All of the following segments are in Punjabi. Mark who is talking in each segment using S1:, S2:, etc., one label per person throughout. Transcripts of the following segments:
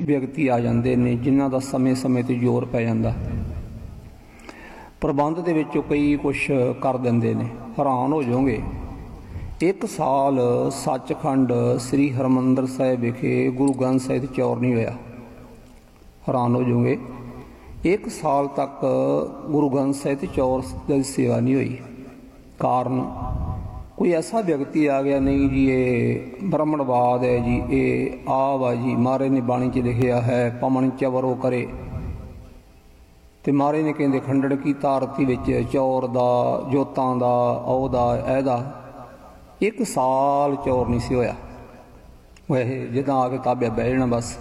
S1: ਵਿਅਕਤੀ ਆ ਜਾਂਦੇ ਨੇ ਜਿਨ੍ਹਾਂ ਦਾ ਸਮੇਂ ਸਮੇਂ 'ਤੇ ਜ਼ੋਰ ਪੈ ਜਾਂਦਾ। ਪ੍ਰਬੰਧ ਦੇ ਵਿੱਚੋਂ ਕਈ ਕੁਛ ਕਰ ਦਿੰਦੇ ਨੇ, ਹੈਰਾਨ ਹੋ ਜਾਓਗੇ। 1 ਸਾਲ ਸੱਚਖੰਡ ਸ੍ਰੀ ਹਰਿਮੰਦਰ ਸਾਹਿਬ ਵਿਖੇ ਗੁਰੂ ਗ੍ਰੰਥ ਸਾਹਿਬ ਤੇ ਚੌਰ ਨਹੀਂ ਹੋਇਆ। ਹੈਰਾਨ ਹੋ ਜਾਓਗੇ, 1 ਸਾਲ ਤੱਕ ਗੁਰੂ ਗ੍ਰੰਥ ਸਾਹਿਬ ਤੇ ਚੌਰ ਦੀ ਸੇਵਾ ਨਹੀਂ ਹੋਈ। ਕਾਰਨ ਕੋਈ ਐਸਾ ਵਿਅਕਤੀ ਆ ਗਿਆ, ਨਹੀਂ ਜੀ ਇਹ ਬ੍ਰਾਹਮਣਵਾਦ ਹੈ ਜੀ, ਇਹ ਆ ਵਾ ਜੀ, ਮਹਾਰਾਜ ਨੇ ਬਾਣੀ 'ਚ ਲਿਖਿਆ ਹੈ ਪਵਨ ਚਵਰੋ ਕਰੇ, ਤੇ ਮਹਾਰਾਜ ਨੇ ਕਹਿੰਦੇ ਖੰਡੜ ਕੀ ਧਰਤੀ ਵਿੱਚ ਚੌਰ ਦਾ, ਜੋਤਾਂ ਦਾ, ਉਹਦਾ ਇਹਦਾ। 1 ਸਾਲ ਚੌਰ ਨਹੀਂ ਸੀ ਹੋਇਆ। ਵੈਸੇ ਜਿੱਦਾਂ ਆ ਕੇ ਤਾਬਿਆ ਬਹਿ ਜਾਣਾ ਬਸ।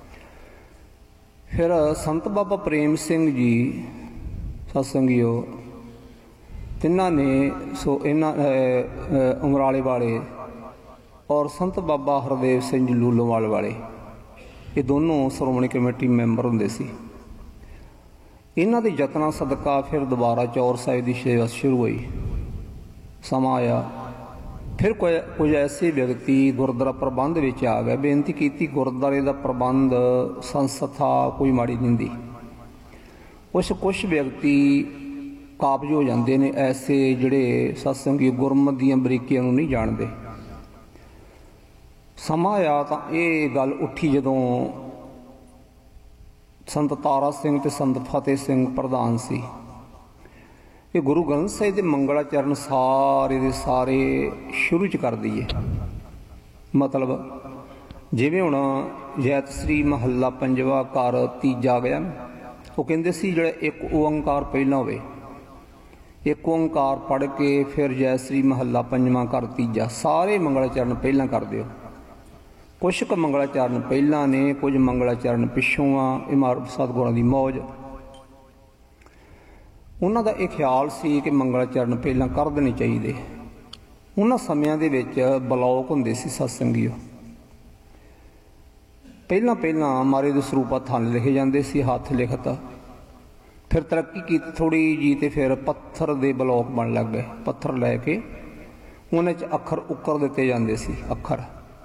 S1: ਫਿਰ ਸੰਤ ਬਾਬਾ ਪ੍ਰੇਮ ਸਿੰਘ ਜੀ ਸਤਸੰਗੀਓ, ਤਿੰਨਾਂ ਨੇ ਇਹਨਾਂ ਉਮਰਾਲੇ ਵਾਲੇ ਔਰ ਸੰਤ ਬਾਬਾ ਹਰਦੇਵ ਸਿੰਘ ਜੀ ਲੂਲੋਵਾਲ ਵਾਲੇ, ਇਹ ਦੋਨੋਂ ਸ਼੍ਰੋਮਣੀ ਕਮੇਟੀ ਮੈਂਬਰ ਹੁੰਦੇ ਸੀ। ਇਹਨਾਂ ਦੇ ਯਤਨਾਂ ਸਦਕਾ ਫਿਰ ਦੁਬਾਰਾ ਚੌਰ ਸਾਹਿਬ ਦੀ ਸੇਵਾ ਸ਼ੁਰੂ ਹੋਈ। ਸਮਾਂ ਆਇਆ, ਫਿਰ ਕੁਝ ਐਸੇ ਵਿਅਕਤੀ ਗੁਰਦੁਆਰਾ ਪ੍ਰਬੰਧ ਵਿੱਚ ਆ ਗਏ। ਬੇਨਤੀ ਕੀਤੀ ਗੁਰਦੁਆਰੇ ਦਾ ਪ੍ਰਬੰਧ ਸੰਸਥਾ ਕੋਈ ਮਾੜੀ ਨਹੀਂ ਹੁੰਦੀ। ਕੁਛ ਵਿਅਕਤੀ ਕਾਬਜ ਹੋ ਜਾਂਦੇ ਨੇ ਐਸੇ ਜਿਹੜੇ ਸਤਸੰਗੀ ਗੁਰਮਤਿ ਦੀਆਂ ਬਰੀਕੀਆਂ ਨੂੰ ਨਹੀਂ ਜਾਣਦੇ। ਸਮਾਂ ਆਇਆ ਤਾਂ ਇਹ ਗੱਲ ਉੱਠੀ ਜਦੋਂ ਸੰਤ ਤਾਰਾ ਸਿੰਘ ਤੇ ਸੰਤ ਫਤਿਹ ਸਿੰਘ ਪ੍ਰਧਾਨ ਸੀ ਕਿ ਗੁਰੂ ਗ੍ਰੰਥ ਸਾਹਿਬ ਦੇ ਮੰਗਲਾਚਰਨ ਸਾਰੇ ਦੇ ਸਾਰੇ ਸ਼ੁਰੂ 'ਚ ਕਰ ਦਈਏ। ਮਤਲਬ ਜਿਵੇਂ ਹੁਣ ਜੈਤ ਸ੍ਰੀ ਮਹੱਲਾ 5ਵਾਂ ਘਰ ਤੀਜਾ ਗਿਆ, ਉਹ ਕਹਿੰਦੇ ਸੀ ਜਿਹੜਾ 1 ਓੰਕਾਰ ਪਹਿਲਾਂ ਹੋਵੇ, 1 ਓੰਕਾਰ ਪੜ੍ਹ ਕੇ ਫਿਰ ਜੈ ਸ੍ਰੀ ਮਹੱਲਾ 5ਵਾਂ ਘਰ ਤੀਜਾ, ਸਾਰੇ ਮੰਗਲਾਚਰਨ ਪਹਿਲਾਂ ਕਰ ਦਿਓ। ਕੁਛ ਕੁ ਮੰਗਲਾਚਰਨ ਪਹਿਲਾਂ ਨੇ, ਕੁਝ ਮੰਗਲਾਚਰਨ ਪਿੱਛੋਂ ਆ। ਇਹ ਸਤਿਗੁਰਾਂ ਦੀ ਮੌਜ। ਉਹਨਾਂ ਦਾ ਇਹ ਖਿਆਲ ਸੀ ਕਿ ਮੰਗਲਾਚਰਨ ਪਹਿਲਾਂ ਕਰ ਦੇਣੇ ਚਾਹੀਦੇ। ਉਹਨਾਂ ਸਮਿਆਂ ਦੇ ਵਿੱਚ ਬਲੌਕ ਹੁੰਦੇ ਸੀ ਸਤਸੰਗੀਓ। ਪਹਿਲਾਂ ਮਹਾਰਾਜ ਦੇ ਸਰੂਪ ਹੱਥਾਂ ਲਿਖੇ ਜਾਂਦੇ ਸੀ, ਹੱਥ ਲਿਖਤ। ਫਿਰ ਤਰੱਕੀ ਕੀਤੀ ਥੋੜ੍ਹੀ ਜੀ, ਤੇ ਫਿਰ ਪੱਥਰ ਦੇ ਬਲੌਕ ਬਣ ਲੱਗ ਗਏ। ਪੱਥਰ ਲੈ ਕੇ ਉਹਨਾਂ 'ਚ ਅੱਖਰ ਉੱਕਰ ਦਿੱਤੇ ਜਾਂਦੇ ਸੀ। ਅੱਖਰ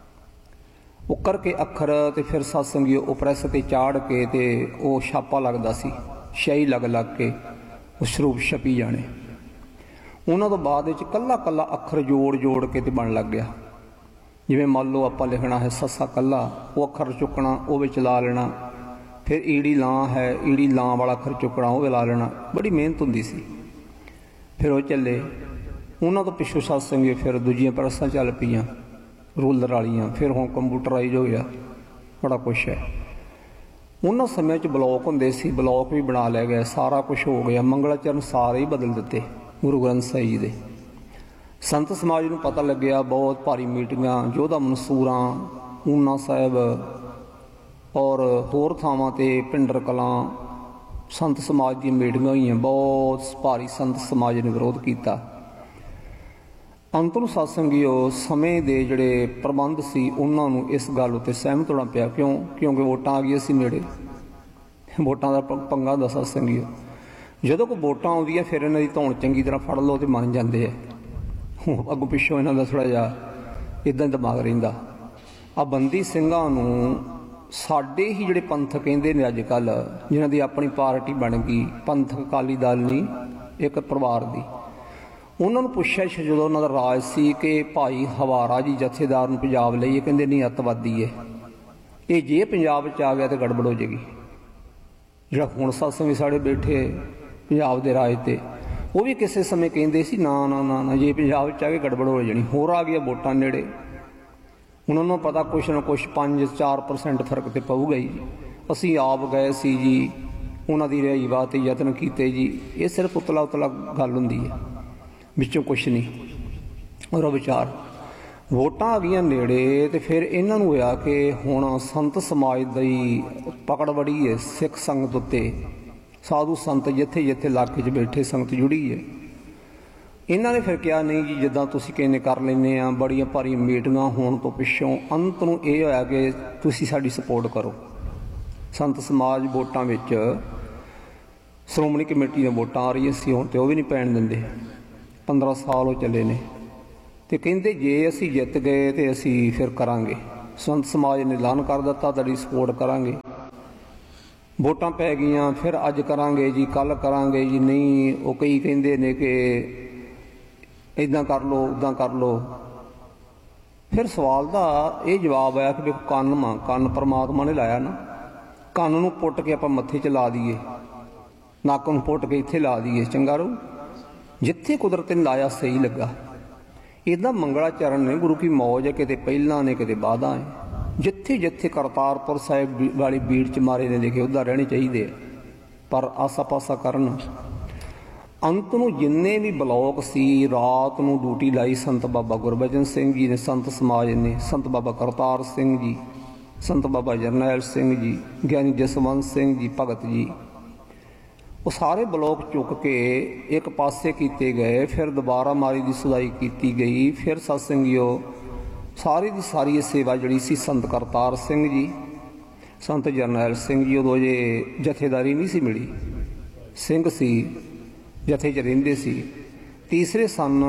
S1: ਉੱਕਰ ਕੇ ਅੱਖਰ, ਤੇ ਫਿਰ ਸਤਸੰਗੀ ਉਹ ਪ੍ਰੈਸ 'ਤੇ ਚਾੜ ਕੇ ਤੇ ਉਹ ਛਾਪਾ ਲੱਗਦਾ ਸੀ, ਸ਼ਾਹੀ ਲੱਗ ਕੇ ਉਹ ਸਰੂਪ ਛਪੀ ਜਾਣੇ। ਉਹਨਾਂ ਤੋਂ ਬਾਅਦ ਵਿੱਚ ਕੱਲਾ ਅੱਖਰ ਜੋੜ ਕੇ ਤੇ ਬਣ ਲੱਗ ਗਿਆ। ਜਿਵੇਂ ਮੰਨ ਲਓ ਆਪਾਂ ਲਿਖਣਾ ਹੈ ਸੱਸਾ ਕੱਲਾ, ਉਹ ਅੱਖਰ ਚੁੱਕਣਾ, ਉਹ ਵਿੱਚ ਲਾ ਲੈਣਾ। ਫਿਰ ਈੜੀ ਲਾਂ ਹੈ, ਈੜੀ ਲਾਂ ਵਾਲਾ ਅੱਖਰ ਚੁੱਕਣਾ, ਉਹ ਲਾ ਲੈਣਾ। ਬੜੀ ਮਿਹਨਤ ਹੁੰਦੀ ਸੀ। ਫਿਰ ਉਹ ਚੱਲੇ। ਉਹਨਾਂ ਤੋਂ ਪਿੱਛੋਂ ਸਤਸੰਗੀ ਫਿਰ ਦੂਜੀਆਂ ਪ੍ਰੈਸਾਂ ਚੱਲ ਪਈਆਂ, ਰੂਲਰ ਵਾਲੀਆਂ। ਫਿਰ ਹੁਣ ਕੰਪਿਊਟਰਾਈਜ਼ ਹੋ ਗਿਆ, ਬੜਾ ਕੁਛ ਹੈ। ਉਹਨਾਂ ਸਮਿਆਂ 'ਚ ਬਲੌਕ ਹੁੰਦੇ ਸੀ, ਬਲੌਕ ਵੀ ਬਣਾ ਲਿਆ ਗਿਆ, ਸਾਰਾ ਕੁਛ ਹੋ ਗਿਆ। ਮੰਗਲਾਚਰਨ ਸਾਰੇ ਹੀ ਬਦਲ ਦਿੱਤੇ ਗੁਰੂ ਗ੍ਰੰਥ ਸਾਹਿਬ ਜੀ ਦੇ। ਸੰਤ ਸਮਾਜ ਨੂੰ ਪਤਾ ਲੱਗਿਆ, ਬਹੁਤ ਭਾਰੀ ਮੀਟਿੰਗਾਂ, ਯੋਧਾ ਮਨਸੂਰਾਂ, ਊਨਾ ਸਾਹਿਬ ਔਰ ਹੋਰ ਥਾਵਾਂ 'ਤੇ ਭਿੰਡਰ ਕਲਾਂ ਸੰਤ ਸਮਾਜ ਦੀਆਂ ਮੀਟਿੰਗਾਂ ਹੋਈਆਂ। ਬਹੁਤ ਭਾਰੀ ਸੰਤ ਸਮਾਜ ਨੇ ਵਿਰੋਧ ਕੀਤਾ। ਅੰਤ ਨੂੰ ਸਤਸੰਗੀਓ ਸਮੇਂ ਦੇ ਜਿਹੜੇ ਪ੍ਰਬੰਧ ਸੀ ਉਹਨਾਂ ਨੂੰ ਇਸ ਗੱਲ ਉੱਤੇ ਸਹਿਮਤ ਹੋਣਾ ਪਿਆ। ਕਿਉਂਕਿ ਵੋਟਾਂ ਆ ਗਈਆਂ ਸੀ ਨੇੜੇ। ਵੋਟਾਂ ਦਾ ਪੰਗਾ ਦਾ ਸਤਸੰਗੀਓ, ਜਦੋਂ ਕੋਈ ਵੋਟਾਂ ਆਉਂਦੀਆਂ ਫਿਰ ਇਹਨਾਂ ਦੀ ਧੌਣ ਚੰਗੀ ਤਰ੍ਹਾਂ ਫੜ ਲਓ ਤੇ ਮੰਨ ਜਾਂਦੇ ਆ। ਅੱਗੋਂ ਪਿੱਛੋਂ ਇਹਨਾਂ ਦਾ ਥੋੜ੍ਹਾ ਜਿਹਾ ਇੱਦਾਂ ਦਿਮਾਗ ਰਹਿੰਦਾ। ਆ ਬੰਦੀ ਸਿੰਘਾਂ ਨੂੰ ਸਾਡੇ ਹੀ ਜਿਹੜੇ ਪੰਥ ਕਹਿੰਦੇ ਨੇ ਅੱਜ ਕੱਲ੍ਹ, ਜਿਨ੍ਹਾਂ ਦੀ ਆਪਣੀ ਪਾਰਟੀ ਬਣ ਗਈ, ਪੰਥਕ ਅਕਾਲੀ ਦਲ ਨਹੀਂ, ਇੱਕ ਪਰਿਵਾਰ ਦੀ, ਉਹਨਾਂ ਨੂੰ ਪੁੱਛਿਆ ਜਦੋਂ ਉਹਨਾਂ ਦਾ ਰਾਜ ਸੀ ਕਿ ਭਾਈ ਹਵਾਰਾ ਜੀ ਜਥੇਦਾਰ ਨੂੰ ਪੰਜਾਬ ਲਈਏ, ਕਹਿੰਦੇ ਨਹੀਂ ਅੱਤਵਾਦੀ ਹੈ, ਇਹ ਜੇ ਪੰਜਾਬ 'ਚ ਆ ਗਿਆ ਤਾਂ ਗੜਬੜ ਹੋ ਜਾਏਗੀ। ਜਿਹੜਾ ਹੁਣ ਸਤਸੰਗੀ ਸਾਡੇ ਬੈਠੇ ਪੰਜਾਬ ਦੇ ਰਾਜ 'ਤੇ, ਉਹ ਵੀ ਕਿਸੇ ਸਮੇਂ ਕਹਿੰਦੇ ਸੀ ਨਾ ਜੇ ਪੰਜਾਬ 'ਚ ਆ ਕੇ ਗੜਬੜ ਹੋ ਜਾਣੀ। ਹੋਰ ਆ ਗਿਆ ਵੋਟਾਂ ਨੇੜੇ, ਉਹਨਾਂ ਨੂੰ ਪਤਾ ਕੁਛ ਨਾ ਕੁਛ 5-4% ਫਰਕ ਤਾਂ ਪਊਗਾ ਹੀ। ਅਸੀਂ ਆਪ ਗਏ ਸੀ ਜੀ, ਉਹਨਾਂ ਦੀ ਰਿਹਾਈ ਵਾਸਤੇ ਯਤਨ ਕੀਤੇ ਜੀ। ਇਹ ਸਿਰਫ ਉਤਲਾ ਗੱਲ ਹੁੰਦੀ ਹੈ, ਵਿੱਚੋਂ ਕੁਛ ਨਹੀਂ। ਔਰ ਵਿਚਾਰ ਵੋਟਾਂ ਆ ਗਈਆਂ ਨੇੜੇ, ਤੇ ਫਿਰ ਇਹਨਾਂ ਨੂੰ ਹੋਇਆ ਕਿ ਹੁਣ ਸੰਤ ਸਮਾਜ ਦੀ ਪਕੜ ਬੜੀ ਹੈ ਸਿੱਖ ਸੰਗਤ ਉੱਤੇ। ਸਾਧੂ ਸੰਤ ਜਿੱਥੇ ਇਲਾਕੇ 'ਚ ਬੈਠੇ ਸੰਗਤ ਜੁੜੀ ਹੈ। ਇਹਨਾਂ ਨੇ ਫਿਰ ਕਿਹਾ ਨਹੀਂ ਜੀ, ਜਿੱਦਾਂ ਤੁਸੀਂ ਕਹਿੰਦੇ ਕਰ ਲੈਂਦੇ ਆ। ਬੜੀਆਂ ਭਾਰੀ ਮੀਟਿੰਗਾਂ ਹੋਣ ਤੋਂ ਪਿੱਛੋਂ ਅੰਤ ਨੂੰ ਇਹ ਹੋਇਆ ਕਿ ਤੁਸੀਂ ਸਾਡੀ ਸਪੋਰਟ ਕਰੋ। ਸੰਤ ਸਮਾਜ ਵੋਟਾਂ ਵਿੱਚ ਸ਼੍ਰੋਮਣੀ ਕਮੇਟੀ ਦੀਆਂ ਵੋਟਾਂ ਆ ਰਹੀਆਂ ਸੀ ਹੁਣ, ਤੇ ਉਹ ਵੀ ਨਹੀਂ ਪੈਣ ਦਿੰਦੇ। 15 ਸਾਲ ਉਹ ਚੱਲੇ ਨੇ, ਤੇ ਕਹਿੰਦੇ ਜੇ ਅਸੀਂ ਜਿੱਤ ਗਏ ਤੇ ਅਸੀਂ ਫਿਰ ਕਰਾਂਗੇ। ਸੰਤ ਸਮਾਜ ਨੇ ਐਲਾਨ ਕਰ ਦਿੱਤਾ, ਤੁਹਾਡੀ ਸਪੋਰਟ ਕਰਾਂਗੇ। ਵੋਟਾਂ ਪੈ ਗਈਆਂ, ਫਿਰ ਅੱਜ ਕਰਾਂਗੇ ਜੀ, ਕੱਲ੍ਹ ਕਰਾਂਗੇ ਜੀ, ਨਹੀਂ ਉਹ ਕਈ ਕਹਿੰਦੇ ਨੇ ਕਿ ਇੱਦਾਂ ਕਰ ਲਓ, ਉੱਦਾਂ ਕਰ ਲਓ। ਫਿਰ ਸਵਾਲ ਦਾ ਇਹ ਜਵਾਬ ਆਇਆ ਕਿ ਵੇਖੋ ਕੰਨ ਪਰਮਾਤਮਾ ਨੇ ਲਾਇਆ ਨਾ, ਕੰਨ ਨੂੰ ਪੁੱਟ ਕੇ ਆਪਾਂ ਮੱਥੇ 'ਚ ਲਾ ਦਈਏ, ਨੱਕ ਨੂੰ ਪੁੱਟ ਕੇ ਇੱਥੇ ਲਾ ਦਈਏ, ਚੰਗਾ ਰਹੂ। ਜਿੱਥੇ ਕੁਦਰਤ ਨੇ ਲਾਇਆ ਸਹੀ ਲੱਗਾ। ਇੱਦਾਂ ਮੰਗਲਾਚਰਨ ਨੇ, ਗੁਰੂ ਕੀ ਮੌਜ ਹੈ, ਕਿਤੇ ਪਹਿਲਾਂ ਨੇ ਕਿਤੇ ਬਾਅਦਾਂ ਹੈ। ਜਿੱਥੇ ਜਿੱਥੇ ਕਰਤਾਰਪੁਰ ਸਾਹਿਬ ਵਾਲੀ ਬੀੜ 'ਚ ਮਾਰੇ ਨੇ ਲਿਖੇ ਉੱਦਾਂ ਰਹਿਣੇ ਚਾਹੀਦੇ ਆ, ਪਰ ਆਸਾ ਪਾਸਾ ਕਰਨ। ਅੰਤ ਨੂੰ ਜਿੰਨੇ ਵੀ ਬਲੌਕ ਸੀ, ਰਾਤ ਨੂੰ ਡਿਊਟੀ ਲਾਈ ਸੰਤ ਬਾਬਾ ਗੁਰਬਚਨ ਸਿੰਘ ਜੀ ਨੇ, ਸੰਤ ਸਮਾਜ ਨੇ, ਸੰਤ ਬਾਬਾ ਕਰਤਾਰ ਸਿੰਘ ਜੀ, ਸੰਤ ਬਾਬਾ ਜਰਨੈਲ ਸਿੰਘ ਜੀ, ਗਿਆਨੀ ਜਸਵੰਤ ਸਿੰਘ ਜੀ, ਭਗਤ ਜੀ, ਉਹ ਸਾਰੇ ਬਲੋਕ ਚੁੱਕ ਕੇ ਇੱਕ ਪਾਸੇ ਕੀਤੇ ਗਏ। ਫਿਰ ਦੁਬਾਰਾ ਮਾਰੀ ਦੀ ਸੁਧਾਈ ਕੀਤੀ ਗਈ। ਫਿਰ ਸਤਸੰਗੀਓ ਸਾਰੀ ਦੀ ਸਾਰੀ ਇਹ ਸੇਵਾ ਜਿਹੜੀ ਸੀ ਸੰਤ ਕਰਤਾਰ ਸਿੰਘ ਜੀ, ਸੰਤ ਜਰਨੈਲ ਸਿੰਘ ਜੀ, ਉਦੋਂ ਜੇ ਜਥੇਦਾਰੀ ਨਹੀਂ ਸੀ ਮਿਲੀ, ਸਿੰਘ ਸੀ, ਜਥੇ 'ਚ ਰਹਿੰਦੇ ਸੀ। ਤੀਸਰੇ ਸਨ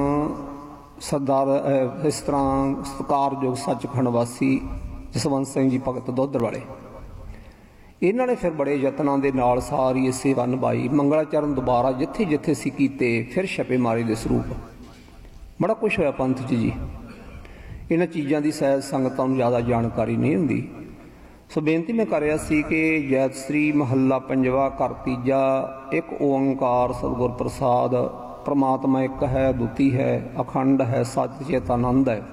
S1: ਸਰਦਾਰ ਇਸ ਤਰ੍ਹਾਂ ਸਤਿਕਾਰਯੋਗ ਸੱਚਖੰਡ ਵਾਸੀ ਜਸਵੰਤ ਸਿੰਘ ਜੀ ਭਗਤ ਦੋਧਰ ਵਾਲੇ। ਇਹਨਾਂ ਨੇ ਫਿਰ ਬੜੇ ਯਤਨਾਂ ਦੇ ਨਾਲ ਸਾਰੀ ਇਹ ਸੇਵਾ ਨਿਭਾਈ। ਮੰਗਲਾਚਰਨ ਦੁਬਾਰਾ ਜਿੱਥੇ ਜਿੱਥੇ ਸੀ ਕੀਤੇ। ਫਿਰ ਛਪੇਮਾਰੀ ਦੇ ਸਰੂਪ ਬੜਾ ਕੁਛ ਹੋਇਆ ਪੰਥ 'ਚ ਜੀ। ਇਹਨਾਂ ਚੀਜ਼ਾਂ ਦੀ ਸਹਿਜ ਸੰਗਤਾਂ ਨੂੰ ਜ਼ਿਆਦਾ ਜਾਣਕਾਰੀ ਨਹੀਂ ਹੁੰਦੀ। ਸੋ ਬੇਨਤੀ ਮੈਂ ਕਰ ਰਿਹਾ ਸੀ ਕਿ ਜੈਤਸਰੀ ਮਹੱਲਾ ਪੰਜਵਾ ਘਰ ਤੀਜਾ। ਇੱਕ ਓੰਕਾਰ ਸਤਿਗੁਰ ਪ੍ਰਸਾਦ। ਪ੍ਰਮਾਤਮਾ ਇੱਕ ਹੈ, ਦੁਤੀ ਹੈ, ਅਖੰਡ ਹੈ, ਸੱਚ ਚੇਤਾਨੰਦ ਹੈ,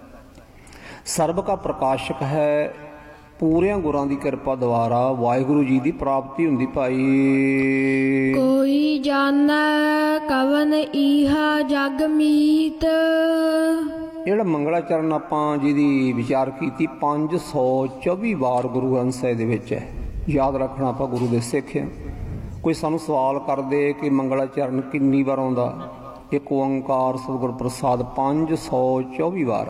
S1: ਸਰਬ ਕਾ ਪ੍ਰਕਾਸ਼ਕ ਹੈ। ਪੂਰਿਆਂ ਗੁਰਾਂ ਦੀ ਕਿਰਪਾ ਦੁਆਰਾ ਵਾਹਿਗੁਰੂ ਜੀ ਦੀ ਪ੍ਰਾਪਤੀ ਹੁੰਦੀ ਭਾਈ।
S2: ਕੋਈ ਜਾਣੈ ਕਵਨ ਈਹਾ ਜਗ ਮੀਤ।
S1: ਜਿਹੜਾ ਮੰਗਲਾਚਰਨ ਆਪਾਂ ਜਿਹਦੀ ਵਿਚਾਰ ਕੀਤੀ 524 ਵਾਰ ਗੁਰੂ ਗ੍ਰੰਥ ਸਾਹਿਬ ਦੇ ਵਿੱਚ ਹੈ। ਯਾਦ ਰੱਖਣਾ ਆਪਾਂ ਗੁਰੂ ਦੇ ਸਿੱਖ ਹਾਂ। ਕੋਈ ਸਾਨੂੰ ਸਵਾਲ ਕਰਦੇ ਕਿ ਮੰਗਲਾਚਰਨ ਕਿੰਨੀ ਵਾਰ ਆਉਂਦਾ? ਇੱਕ ਓੰਕਾਰ ਸਤਿਗੁਰ ਪ੍ਰਸਾਦ 524 ਵਾਰ।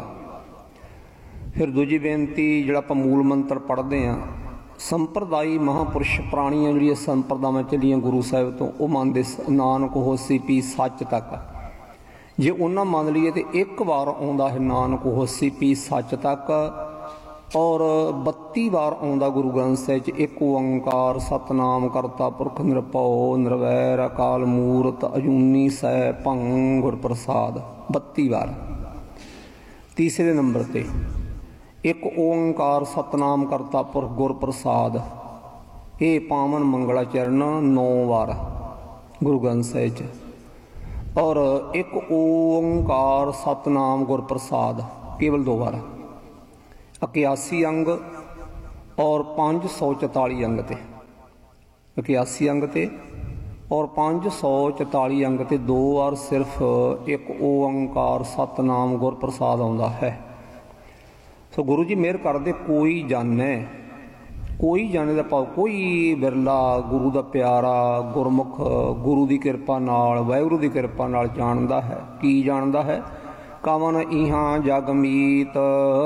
S1: ਫਿਰ ਦੂਜੀ ਬੇਨਤੀ, ਜਿਹੜਾ ਆਪਾਂ ਮੂਲ ਮੰਤਰ ਪੜ੍ਹਦੇ ਹਾਂ, ਸੰਪਰਦਾਈ ਮਹਾਂਪੁਰਸ਼ ਪੁਰਾਣੀਆਂ ਜਿਹੜੀਆਂ ਸੰਪਰਦਾਵਾਂ ਚੱਲੀਆਂ ਗੁਰੂ ਸਾਹਿਬ ਤੋਂ, ਉਹ ਮੰਨਦੇ ਨਾਨਕ ਹੋਸੀ ਪੀ ਸੱਚ ਤੱਕ। ਜੇ ਉਹਨਾਂ ਮੰਨ ਲਈਏ ਤਾਂ ਇੱਕ ਵਾਰ ਆਉਂਦਾ ਹੈ ਨਾਨਕ ਹੋਸੀ ਪੀ ਸੱਚ ਤੱਕ, ਔਰ 32 ਵਾਰ ਆਉਂਦਾ ਗੁਰੂ ਗ੍ਰੰਥ ਸਾਹਿਬ 'ਚ ਇੱਕ ਓੰਕਾਰ ਸਤਨਾਮ ਕਰਤਾ ਪੁਰਖ ਨਿਰਭਉ ਨਿਰਵੈਰ ਅਕਾਲ ਮੂਰਤ ਅਜੂਨੀ ਸੈ ਭੰਗ ਗੁਰ ਪ੍ਰਸਾਦ 32 ਵਾਰ। ਤੀਸਰੇ ਨੰਬਰ 'ਤੇ ਇੱਕ ਓੰਕਾਰ ਸਤਨਾਮ ਕਰਤਾ ਪੁਰਖ ਗੁਰ ਪ੍ਰਸਾਦ। ਇਹ ਪਾਵਨ ਮੰਗਲਾਚਰਨ 9 ਵਾਰ ਗੁਰੂ ਗ੍ਰੰਥ ਸਾਹਿਬ 'ਚ। ਔਰ ਇੱਕ ਓੰਕਾਰ ਸਤਨਾਮ ਗੁਰ ਪ੍ਰਸਾਦ ਕੇਵਲ 2 ਵਾਰ। 81 ਅੰਗ ਔਰ 544 ਅੰਗ ਤੇ। 81 ਅੰਗ ਤੇ ਔਰ 544 ਅੰਗ ਤੇ 2 ਵਾਰ ਸਿਰਫ ਇੱਕ ਓੰਕਾਰ ਸਤਨਾਮ ਗੁਰ ਪ੍ਰਸਾਦ ਆਉਂਦਾ ਹੈ। ਸੋ ਗੁਰੂ ਜੀ ਮਿਹਰ ਕਰਦੇ। ਕੋਈ ਜਾਣੈ, ਕੋਈ ਜਾਣੇ ਦਾ ਭਾਵ ਕੋਈ ਬਿਰਲਾ ਗੁਰੂ ਦਾ ਪਿਆਰਾ ਗੁਰਮੁਖ ਗੁਰੂ ਦੀ ਕਿਰਪਾ ਨਾਲ, ਵਾਹਿਗੁਰੂ ਦੀ ਕਿਰਪਾ ਨਾਲ ਜਾਣਦਾ ਹੈ। ਕੀ ਜਾਣਦਾ ਹੈ? ਕਵਨ ਇਹਾਂ ਜਗ ਮੀਤ।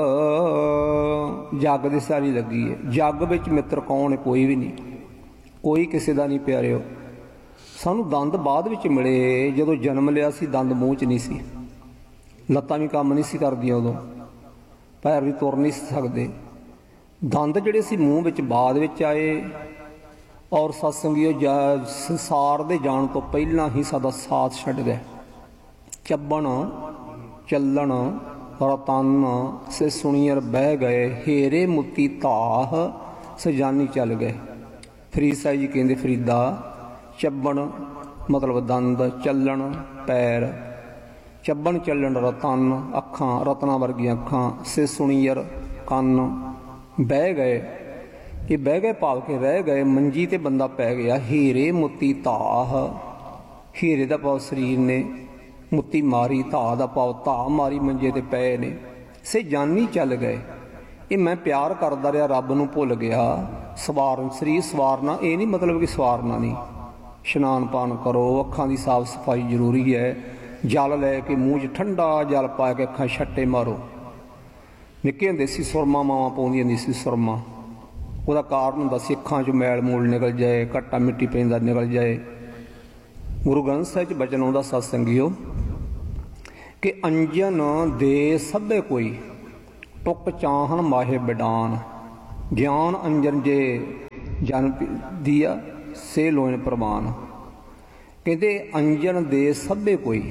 S1: ਜੱਗ ਦੀ ਸਾਰੀ ਲੱਗੀ ਹੈ। ਜੱਗ ਵਿੱਚ ਮਿੱਤਰ ਕੌਣ ਹੈ? ਕੋਈ ਵੀ ਨਹੀਂ, ਕੋਈ ਕਿਸੇ ਦਾ ਨਹੀਂ ਪਿਆਰਿਓ। ਸਾਨੂੰ ਦੰਦ ਬਾਅਦ ਵਿੱਚ ਮਿਲੇ। ਜਦੋਂ ਜਨਮ ਲਿਆ ਸੀ ਦੰਦ ਮੂੰਹ 'ਚ ਨਹੀਂ ਸੀ, ਲੱਤਾਂ ਵੀ ਕੰਮ ਨਹੀਂ ਸੀ ਕਰਦੀਆਂ, ਉਦੋਂ ਪੈਰ ਵੀ ਤੁਰ ਨਹੀਂ ਸਕਦੇ। ਦੰਦ ਜਿਹੜੇ ਸੀ ਮੂੰਹ ਵਿੱਚ ਬਾਅਦ ਵਿੱਚ ਆਏ। ਔਰ ਸਤਸੰਗੀਓ ਸੰਸਾਰ ਦੇ ਜਾਣ ਤੋਂ ਪਹਿਲਾਂ ਹੀ ਸਾਡਾ ਸਾਥ ਛੱਡ ਗਏ। ਚੱਬਣ ਚੱਲਣ ਰਤਨ ਸੇ ਸੁਣੀਅਰ ਬਹਿ ਗਏ। ਹੇਰੇ ਮੁੱਤੀ ਧਾਹ ਸਜਾਨੀ ਚੱਲ ਗਏ। ਫਰੀਦ ਸਾਹਿਬ ਜੀ ਕਹਿੰਦੇ ਫਰੀਦਾ ਚੱਬਣ ਮਤਲਬ ਦੰਦ, ਚੱਲਣ ਪੈਰ, ਚੱਬਣ ਚੱਲਣ ਰਤਨ ਅੱਖਾਂ, ਰਤਨਾਂ ਵਰਗੀਆਂ ਅੱਖਾਂ, ਸੇ ਸੁਣੀਅਰ ਕੰਨ, ਬਹਿ ਗਏ। ਇਹ ਬਹਿ ਗਏ ਭਾਵ ਕੇ ਰਹਿ ਗਏ। ਮੰਜੀ ਤੇ ਬੰਦਾ ਪੈ ਗਿਆ। ਹੀਰੇ ਮੁੱਤੀ ਧਾਹ। ਹੀਰੇ ਦਾ ਭਾਵ ਸਰੀਰ ਨੇ, ਮੁੱਤੀ ਮਾਰੀ, ਧਾਹ ਦਾ ਭਾਵ ਧਾਹ ਮਾਰੀ, ਮੰਜੇ ਤੇ ਪਏ ਨੇ। ਸੇ ਜਾਨੀ ਚੱਲ ਗਏ। ਇਹ ਮੈਂ ਪਿਆਰ ਕਰਦਾ ਰਿਹਾ, ਰੱਬ ਨੂੰ ਭੁੱਲ ਗਿਆ। ਸਵਾਰਨ ਸਰੀਰ ਸਵਾਰਨਾ, ਇਹ ਨਹੀਂ ਮਤਲਬ ਕਿ ਸਵਾਰਨਾ ਨਹੀਂ। ਇਸ਼ਨਾਨ ਪਾਨ ਕਰੋ, ਅੱਖਾਂ ਦੀ ਸਾਫ਼ ਸਫਾਈ ਜ਼ਰੂਰੀ ਹੈ। ਜਲ ਲੈ ਕੇ ਮੂੰਹ 'ਚ ਠੰਡਾ ਜਲ ਪਾ ਕੇ ਅੱਖਾਂ ਛੱਟੇ ਮਾਰੋ। ਨਿੱਕੇ ਹੁੰਦੇ ਸੀ ਸੁਰਮਾ ਮਾਵਾਂ ਪਾਉਂਦੀਆਂ ਹੁੰਦੀ ਸੀ ਸੁਰਮਾ। ਉਹਦਾ ਕਾਰਨ ਹੁੰਦਾ ਸੀ ਅੱਖਾਂ 'ਚੋਂ ਮੈਲ ਮੂਲ ਨਿਕਲ ਜਾਏ, ਘੱਟਾ ਮਿੱਟੀ ਪੈਂਦਾ ਨਿਕਲ ਜਾਏ। ਗੁਰੂ ਗ੍ਰੰਥ ਸਾਹਿਬ 'ਚ ਬਚਨ ਆਉਂਦਾ ਸਤਸੰਗੀਓ ਕਿ ਅੰਜਨ ਦੇ ਸਭੇ ਕੋਈ ਟੁੱਕ ਚਾਹਣ ਮਾਹੇ ਬਿਡਾਨ। ਗਿਆਨ ਅੰਜਨ ਜੇ ਜਨ ਦੀਆ ਸੇ ਲੋਇਨ ਪ੍ਰਮਾਨ। ਕਹਿੰਦੇ ਅੰਜਨ ਦੇ ਸਭੇ ਕੋਈ,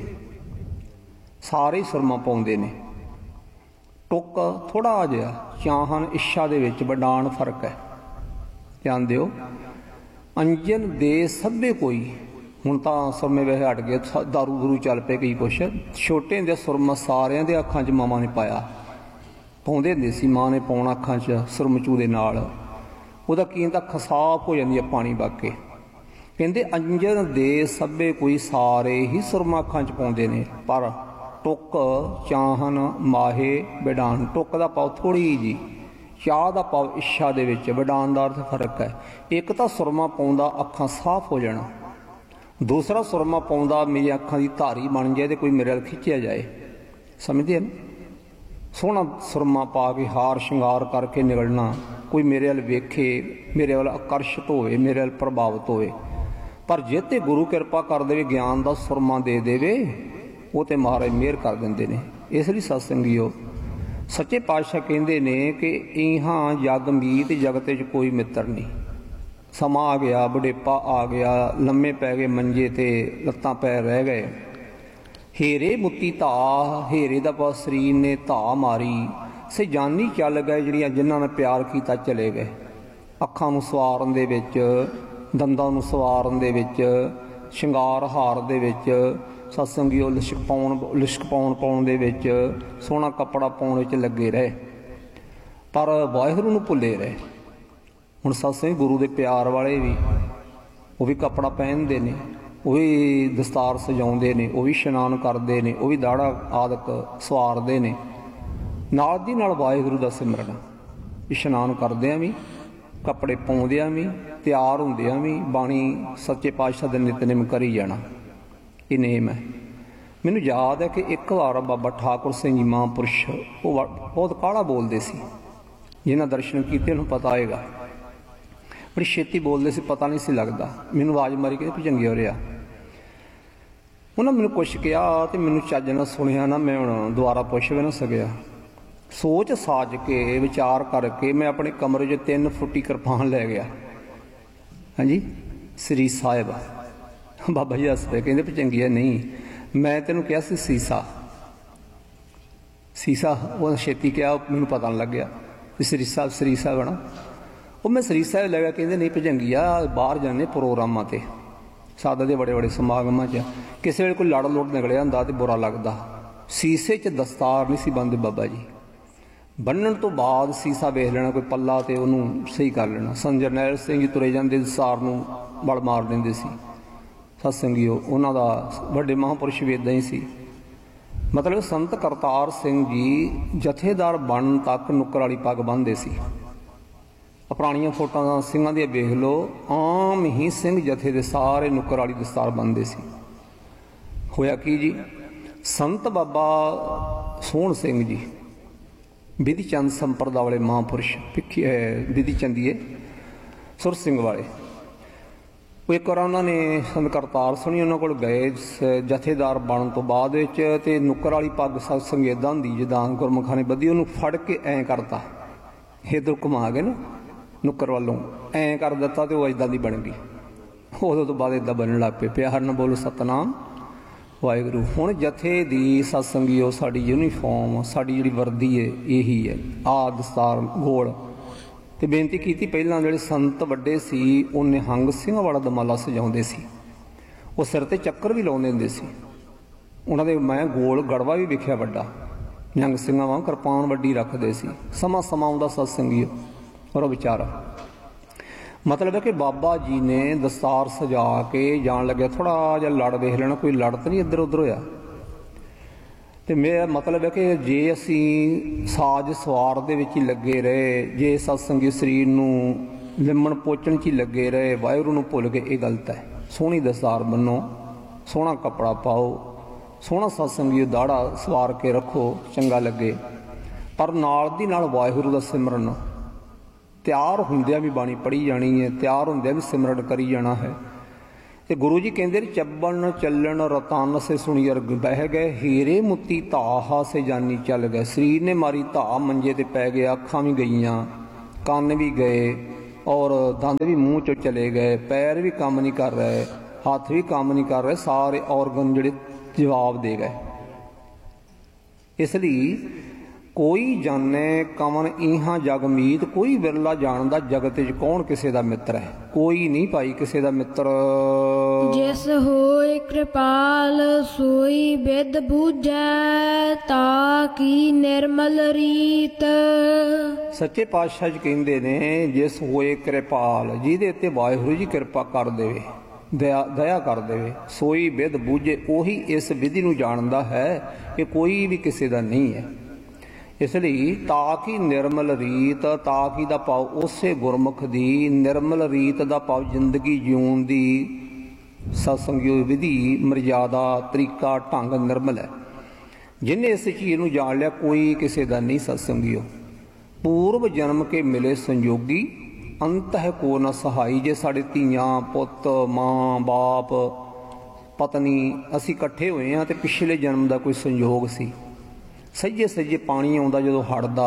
S1: ਸਾਰੇ ਸੁਰਮਾ ਪਾਉਂਦੇ ਨੇ। ਟੁੱਕ ਥੋੜਾ ਜਿਹਾ ਚਾਹਨ ਇੱਛਾ ਦੇ ਵਿੱਚ ਵਡਾਣ ਫਰਕ ਹੈ, ਧਿਆਨ ਦਿਓ। ਅੰਜਨ ਦੇ ਸਭੇ ਕੋਈ, ਹੁਣ ਤਾਂ ਸੁਰਮੇ ਵੈਸੇ ਹਟ ਗਏ, ਦਾਰੂ ਦੂਰੂ ਚੱਲ ਪਏ ਕਈ ਕੁਛ। ਛੋਟੇ ਹੁੰਦੇ ਸੁਰਮਾ ਸਾਰਿਆਂ ਦੇ ਅੱਖਾਂ 'ਚ ਮਾਵਾਂ ਨੇ ਪਾਇਆ, ਪਾਉਂਦੇ ਹੁੰਦੇ ਸੀ, ਮਾਂ ਨੇ ਪਾਉਣਾ ਅੱਖਾਂ 'ਚ ਸੁਰਮਚੂ ਦੇ ਨਾਲ। ਉਹਦਾ ਕੀ ਹੁੰਦਾ, ਅੱਖ ਸਾਫ਼ ਹੋ ਜਾਂਦੀ ਹੈ ਪਾਣੀ ਵਗ ਕੇ। ਕਹਿੰਦੇ ਅੰਜਨ ਦੇ ਸਭੇ ਕੋਈ, ਸਾਰੇ ਹੀ ਸੁਰਮਾ ਅੱਖਾਂ 'ਚ ਪਾਉਂਦੇ ਨੇ। ਪਰ ਟੁੱਕ ਚਾਹਨ ਮਾਹੇ ਵਡਾਣ, ਟੁੱਕ ਦਾ ਭਾਵ ਥੋੜ੍ਹੀ ਜੀ, ਚਾਹ ਦਾ ਭਾਵ ਇੱਛਾ ਦੇ ਵਿੱਚ, ਵਡਾਣ ਦਾ ਅਰਥ ਫਰਕ ਹੈ। ਇੱਕ ਤਾਂ ਸੁਰਮਾ ਪਾਉਂਦਾ ਅੱਖਾਂ ਸਾਫ਼ ਹੋ ਜਾਣਾ, ਦੂਸਰਾ ਸੁਰਮਾ ਪਾਉਂਦਾ ਮੇਰੀ ਅੱਖਾਂ ਦੀ ਧਾਰੀ ਬਣ ਜਾਏ ਤੇ ਕੋਈ ਮੇਰੇ ਵੱਲ ਖਿੱਚਿਆ ਜਾਏ। ਸਮਝਦੇ ਆ ਨਾ? ਸੋਹਣਾ ਸੁਰਮਾ ਪਾ ਕੇ ਹਾਰ ਸ਼ਿੰਗਾਰ ਕਰਕੇ ਨਿਕਲਣਾ, ਕੋਈ ਮੇਰੇ ਵੱਲ ਵੇਖੇ, ਮੇਰੇ ਵੱਲ ਆਕਰਸ਼ਿਤ ਹੋਵੇ, ਮੇਰੇ ਵੱਲ ਪ੍ਰਭਾਵਿਤ ਹੋਵੇ। ਪਰ ਜੇ ਤੇ ਗੁਰੂ ਕਿਰਪਾ ਕਰ ਦੇਵੇ, ਗਿਆਨ ਦਾ ਸੁਰਮਾ ਦੇ ਦੇਵੇ, ਉਹ ਤੇ ਮਹਾਰਾਜ ਮਿਹਰ ਕਰ ਦਿੰਦੇ ਨੇ। ਇਸ ਲਈ ਸਤਸੰਗੀਓ, ਸੱਚੇ ਪਾਤਸ਼ਾਹ ਕਹਿੰਦੇ ਨੇ ਕਿ ਇਹਾਂ ਜਗ ਮੀਤ, ਜਗਤ 'ਚ ਕੋਈ ਮਿੱਤਰ ਨਹੀਂ। ਸਮਾਂ ਆ ਗਿਆ, ਬੁਢੇਪਾ ਆ ਗਿਆ, ਲੰਮੇ ਪੈ ਗਏ ਮੰਜੇ ਤੇ, ਲੱਤਾਂ ਪੈਰ ਰਹਿ ਗਏ। ਹੇਰੇ ਮੁੱਤੀ ਧਾ, ਹੇਰੇ ਦਾ ਭਾਵ ਸਰੀਰ ਨੇ ਧਾ ਮਾਰੀ, ਸੇ ਜਾਨੀ ਚੱਲ ਗਏ, ਜਿਹੜੀਆਂ ਜਿਨ੍ਹਾਂ ਨੇ ਪਿਆਰ ਕੀਤਾ ਚਲੇ ਗਏ। ਅੱਖਾਂ ਨੂੰ ਸਵਾਰਨ ਦੇ ਵਿੱਚ, ਦੰਦਾਂ ਨੂੰ ਸਵਾਰਨ ਦੇ ਵਿੱਚ, ਸ਼ਿੰਗਾਰ ਹਾਰ ਦੇ ਵਿੱਚ, ਸਤਸੰਗੀਓ ਲਿਸ਼ਕ ਪਾਉਣ ਦੇ ਵਿੱਚ, ਸੋਹਣਾ ਕੱਪੜਾ ਪਾਉਣ ਵਿੱਚ ਲੱਗੇ ਰਹੇ, ਪਰ ਵਾਹਿਗੁਰੂ ਨੂੰ ਭੁੱਲੇ ਰਹੇ। ਹੁਣ ਸਤਸੰਗ ਗੁਰੂ ਦੇ ਪਿਆਰ ਵਾਲੇ ਵੀ, ਉਹ ਵੀ ਕੱਪੜਾ ਪਹਿਨਦੇ ਨੇ, ਉਹ ਵੀ ਦਸਤਾਰ ਸਜਾਉਂਦੇ ਨੇ, ਉਹ ਵੀ ਇਸ਼ਨਾਨ ਕਰਦੇ ਨੇ, ਉਹ ਵੀ ਦਾੜਾ ਆਦਿਕ ਸਵਾਰਦੇ ਨੇ। ਨਾਲ ਦੀ ਨਾਲ ਵਾਹਿਗੁਰੂ ਦਾ ਸਿਮਰਨ, ਇਸ਼ਨਾਨ ਕਰਦਿਆਂ ਵੀ, ਕੱਪੜੇ ਪਾਉਂਦਿਆਂ ਵੀ, ਤਿਆਰ ਹੁੰਦਿਆਂ ਵੀ, ਬਾਣੀ ਸੱਚੇ ਪਾਤਸ਼ਾਹ ਦੇ ਨਿਤਨੇਮ ਕਰੀ ਜਾਣਾ, ਇਹ ਨੇਮ ਹੈ। ਮੈਨੂੰ ਯਾਦ ਹੈ ਕਿ ਇੱਕ ਵਾਰ ਬਾਬਾ ਠਾਕੁਰ ਸਿੰਘ ਜੀ ਮਹਾਂਪੁਰਸ਼, ਉਹ ਬਹੁਤ ਕਾਹਲਾ ਬੋਲਦੇ ਸੀ, ਜਿਹਨਾਂ ਦਰਸ਼ਨ ਕੀਤੇ ਉਹਨੂੰ ਪਤਾ ਹੋਏਗਾ। ਬੜੀ ਛੇਤੀ ਬੋਲਦੇ ਸੀ, ਪਤਾ ਨਹੀਂ ਸੀ ਲੱਗਦਾ। ਮੈਨੂੰ ਆਵਾਜ਼ ਮਾਰੀ ਕਿ ਭੁਜੰਗੀ ਹੋ ਰਿਹਾ। ਉਹਨਾਂ ਮੈਨੂੰ ਕੁਛ ਕਿਹਾ ਤੇ ਮੈਨੂੰ ਚੱਜ ਨਾਲ ਸੁਣਿਆ ਨਾ, ਮੈਂ ਹੁਣ ਦੁਬਾਰਾ ਪੁੱਛ ਵੀ ਨਾ ਸਕਿਆ। ਸੋਚ ਸਾਜ ਕੇ, ਵਿਚਾਰ ਕਰਕੇ ਮੈਂ ਆਪਣੇ ਕਮਰੇ 'ਚ 3 ਫੁੱਟੀ ਕਿਰਪਾਨ ਲੈ ਗਿਆ। ਹਾਂਜੀ, ਸ੍ਰੀ ਸਾਹਿਬ। ਬਾਬਾ ਜੀ ਹੱਸ ਪਏ, ਕਹਿੰਦੇ ਭੁਜੰਗੀਆ ਨਹੀਂ, ਮੈਂ ਤੈਨੂੰ ਕਿਹਾ ਸੀ ਸੀਸਾ। ਸੀਸਾ ਉਹ ਛੇਤੀ ਕਿਹਾ, ਮੈਨੂੰ ਪਤਾ ਨਹੀਂ ਲੱਗਿਆ ਵੀ ਸ੍ਰੀ ਸਾਹਿਬ ਨਾ। ਉਹ ਮੈਂ ਸ੍ਰੀ ਸਾਹਿਬ ਲੈ ਗਿਆ। ਕਹਿੰਦੇ ਨਹੀਂ ਭੁਜੰਗੀਆ, ਬਾਹਰ ਜਾਂਦੇ ਪ੍ਰੋਗਰਾਮਾਂ 'ਤੇ, ਸਾਦਾ ਦੇ ਬੜੇ ਬੜੇ ਸਮਾਗਮਾਂ 'ਚ, ਕਿਸੇ ਵੇਲੇ ਕੋਈ ਲੜ ਲੁੜ ਨਿਕਲਿਆ ਹੁੰਦਾ ਤੇ ਬੁਰਾ ਲੱਗਦਾ। ਸੀਸੇ 'ਚ ਦਸਤਾਰ ਨਹੀਂ ਸੀ ਬੰਨ੍ਹਦੇ ਬਾਬਾ ਜੀ, ਬੰਨਣ ਤੋਂ ਬਾਅਦ ਸੀਸਾ ਵੇਖ ਲੈਣਾ, ਕੋਈ ਪੱਲਾ ਤੇ ਉਹਨੂੰ ਸਹੀ ਕਰ ਲੈਣਾ। ਸੰਤ ਜਰਨੈਲ ਸਿੰਘ ਜੀ ਤੁਰੇ ਜਾਂਦੇ ਦਸਤਾਰ ਨੂੰ ਵਲ ਮਾਰ ਦਿੰਦੇ ਸੀ। ਸਤਸੰਗੀਓ, ਉਹਨਾਂ ਦਾ ਵੱਡੇ ਮਹਾਂਪੁਰਸ਼ ਵੀ ਇੱਦਾਂ ਹੀ ਸੀ। ਮਤਲਬ ਸੰਤ ਕਰਤਾਰ ਸਿੰਘ ਜੀ ਜਥੇਦਾਰ ਬਣਨ ਤੱਕ ਨੁੱਕਰ ਵਾਲੀ ਪੱਗ ਬੰਨ੍ਹਦੇ ਸੀ। ਪੁਰਾਣੀਆਂ ਫੋਟੋਆਂ ਸਿੰਘਾਂ ਦੀਆਂ ਵੇਖ ਲਓ, ਆਮ ਹੀ ਸਿੰਘ ਜਥੇ ਦੇ ਸਾਰੇ ਨੁੱਕਰ ਵਾਲੀ ਦਸਤਾਰ ਬੰਨ੍ਹਦੇ ਸੀ। ਹੋਇਆ ਕੀ ਜੀ, ਸੰਤ ਬਾਬਾ ਸੋਹਣ ਸਿੰਘ ਜੀ, ਬਿਧੀ ਚੰਦ ਸੰਪਰਦਾ ਵਾਲੇ ਮਹਾਂਪੁਰਸ਼, ਬਿਧੀ ਚੰਦੀਏ ਸੁਰ ਸਿੰਘ ਵਾਲੇ, ਉਹ ਇੱਕ ਵਾਰ ਉਹਨਾਂ ਨੇ ਸੰਤ ਕਰਤਾਰ ਸਿੰਘ ਉਹਨਾਂ ਕੋਲ ਗਏ ਜਥੇਦਾਰ ਬਣਨ ਤੋਂ ਬਾਅਦ ਵਿੱਚ, ਤੇ ਨੁੱਕਰ ਵਾਲੀ ਪੱਗ ਸਤਸੰਗ ਇੱਦਾਂ ਹੁੰਦੀ ਜਿੱਦਾਂ ਗੁਰਮੁਖਾਂ ਨੇ ਬੱਧੀ, ਉਹਨੂੰ ਫੜ ਕੇ ਐਂ ਕਰਤਾ, ਇੱਧਰ ਘੁਮਾ ਕੇ ਨਾ ਨੁੱਕਰ ਵੱਲੋਂ ਐਂ ਕਰ ਦਿੱਤਾ, ਤੇ ਉਹ ਇੱਦਾਂ ਦੀ ਬਣ ਗਈ। ਉਦੋਂ ਤੋਂ ਬਾਅਦ ਇੱਦਾਂ ਬਣਨ ਲੱਗ ਪਏ। ਪਿਆਰ ਨਾਲ ਬੋਲੋ ਸਤਨਾਮ ਵਾਹਿਗੁਰੂ। ਹੁਣ ਜਥੇ ਦੀ ਸਤਸੰਗੀਓ ਸਾਡੀ ਯੂਨੀਫਾਰਮ, ਸਾਡੀ ਜਿਹੜੀ ਵਰਦੀ ਹੈ ਇਹੀ ਹੈ, ਆਹ ਦਸਤਾਰ ਗੋਲ। ਤੇ ਬੇਨਤੀ ਕੀਤੀ, ਪਹਿਲਾਂ ਜਿਹੜੇ ਸੰਤ ਵੱਡੇ ਸੀ ਉਹ ਨਿਹੰਗ ਸਿੰਘਾਂ ਵਾਲਾ ਦਮਾਲਾ ਸਜਾਉਂਦੇ ਸੀ, ਉਹ ਸਿਰ ਤੇ ਚੱਕਰ ਵੀ ਲਾਉਂਦੇ ਹੁੰਦੇ ਸੀ। ਉਹਨਾਂ ਦੇ ਮੈਂ ਗੋਲ ਗੜਵਾ ਵੀ ਵੇਖਿਆ ਵੱਡਾ, ਨਿਹੰਗ ਸਿੰਘਾਂ ਵਾਂਗ ਕਿਰਪਾਨ ਵੱਡੀ ਰੱਖਦੇ ਸੀ। ਸਮਾਂ ਆਉਂਦਾ ਸਤਸੰਗੀਓ ਔਰ ਵਿਚਾਰਾ, ਮਤਲਬ ਹੈ ਕਿ ਬਾਬਾ ਜੀ ਨੇ ਦਸਤਾਰ ਸਜਾ ਕੇ ਜਾਣ ਲੱਗਿਆ, ਥੋੜਾ ਜਿਹਾ ਲੜ ਵੇਖ ਲੈਣਾ, ਕੋਈ ਲੜ ਤਾਂ ਨਹੀਂ ਇੱਧਰ ਉੱਧਰ ਹੋਇਆ। ਤੇ ਮੇਰਾ ਮਤਲਬ ਹੈ ਕਿ ਜੇ ਅਸੀਂ ਸਾਜ ਸਵਾਰ ਦੇ ਵਿੱਚ ਹੀ ਲੱਗੇ ਰਹੇ, ਜੇ ਸਤਸੰਗੀ ਸਰੀਰ ਨੂੰ ਲਿੰਮਣ ਪੋਚਣ 'ਚ ਹੀ ਲੱਗੇ ਰਹੇ, ਵਾਹਿਗੁਰੂ ਨੂੰ ਭੁੱਲ ਕੇ, ਇਹ ਗਲਤ ਹੈ। ਸੋਹਣੀ ਦਸਤਾਰ ਬੰਨੋ, ਸੋਹਣਾ ਕੱਪੜਾ ਪਾਓ, ਸੋਹਣਾ ਸਤਸੰਗੀ ਦਾੜਾ ਸਵਾਰ ਕੇ ਰੱਖੋ, ਚੰਗਾ ਲੱਗੇ। ਪਰ ਨਾਲ ਦੀ ਨਾਲ ਵਾਹਿਗੁਰੂ ਦਾ ਸਿਮਰਨ, ਤਿਆਰ ਹੁੰਦਿਆਂ ਵੀ ਬਾਣੀ ਪੜ੍ਹੀ ਜਾਣੀ ਹੈ, ਤਿਆਰ ਹੁੰਦਿਆਂ ਵੀ ਸਿਮਰਨ ਕਰੀ ਜਾਣਾ ਹੈ। ਤੇ ਗੁਰੂ ਜੀ ਕਹਿੰਦੇ ਨੇ, ਚੱਬਣ ਚੱਲਣ ਰਤਨ ਸੇ ਸੁਣੀ ਅਰਗ ਬਹਿ ਗਏ, ਹੀਰੇ ਮੁੱਤੀ ਧਾਹਾ ਸੇ ਜਾਨੀ ਚੱਲ ਗਏ। ਸਰੀਰ ਨੇ ਮਾਰੀ ਧਾ, ਮੰਜੇ ਤੇ ਪੈ ਗਿਆ, ਅੱਖਾਂ ਵੀ ਗਈਆਂ, ਕੰਨ ਵੀ ਗਏ, ਔਰ ਦੰਦ ਵੀ ਮੂੰਹ ਚੋਂ ਚਲੇ ਗਏ, ਪੈਰ ਵੀ ਕੰਮ ਨਹੀਂ ਕਰ ਰਹੇ, ਹੱਥ ਵੀ ਕੰਮ ਨਹੀਂ ਕਰ ਰਹੇ, ਸਾਰੇ ਔਰਗਨ ਜਿਹੜੇ ਜਵਾਬ ਦੇ ਗਏ। ਇਸ ਲਈ ਕੋਈ ਜਾਣੇ ਕਵਨ ਇਹਾਂ ਜਗ ਮੀਤ, ਕੋਈ ਵਿਰਲਾ ਜਾਣਦਾ ਜਗਤ ਵਿੱਚ ਕੌਣ ਕਿਸੇ ਦਾ ਮਿੱਤਰ ਹੈ। ਕੋਈ ਨਹੀਂ ਭਾਈ ਕਿਸੇ ਦਾ ਮਿੱਤਰ।
S2: ਜਿਸ ਹੋਏ ਕਿਰਪਾਲ ਸੋਈ ਬਿਦ ਬੂਝੈ, ਤਾ ਕੀ ਨਿਰਮਲ ਰੀਤ।
S1: ਸੱਚੇ ਪਾਤਸ਼ਾਹ ਜੀ ਕਹਿੰਦੇ ਨੇ, ਜਿਸ ਹੋਏ ਕਿਰਪਾਲ, ਜਿਹਦੇ ਉੱਤੇ ਵਾਹਿਗੁਰੂ ਜੀ ਕਿਰਪਾ ਕਰ ਦੇਵੇ, ਦਇਆ ਕਰ ਦੇਵੇ, ਸੋਈ ਬਿਦ ਬੂਝੇ, ਉਹੀ ਇਸ ਵਿਧੀ ਨੂੰ ਜਾਣਦਾ ਹੈ ਕਿ ਕੋਈ ਵੀ ਕਿਸੇ ਦਾ ਨਹੀਂ ਹੈ। ਇਸ ਲਈ ਤਾਕੀ ਨਿਰਮਲ ਰੀਤ, ਤਾਕੀ ਦਾ ਭਾਵ ਉਸੇ ਗੁਰਮੁਖ ਦੀ, ਨਿਰਮਲ ਰੀਤ ਦਾ ਭਾਵ ਜ਼ਿੰਦਗੀ ਜਿਉਣ ਦੀ ਸਤਸੰਗਿਓ ਵਿਧੀ, ਮਰਜ਼ਾਦਾ, ਤਰੀਕਾ, ਢੰਗ ਨਿਰਮਲ ਹੈ। ਜਿਹਨੇ ਇਸ ਚੀਜ਼ ਨੂੰ ਜਾਣ ਲਿਆ, ਕੋਈ ਕਿਸੇ ਦਾ ਨਹੀਂ ਸਤਸੰਗਿਓ। ਪੂਰਵ ਜਨਮ ਕੇ ਮਿਲੇ ਸੰਯੋਗੀ, ਅੰਤ ਹੈ ਕੋ ਨਾ ਸਹਾਈ। ਜੇ ਸਾਡੇ ਧੀਆਂ ਪੁੱਤ, ਮਾਂ ਬਾਪ, ਪਤਨੀ ਅਸੀਂ ਇਕੱਠੇ ਹੋਏ ਹਾਂ ਤੇ ਪਿਛਲੇ ਜਨਮ ਦਾ ਕੋਈ ਸੰਯੋਗ ਸੀ। ਸੱਜੇ ਸੱਜੇ ਪਾਣੀ ਆਉਂਦਾ ਜਦੋਂ ਹੜਦਾ,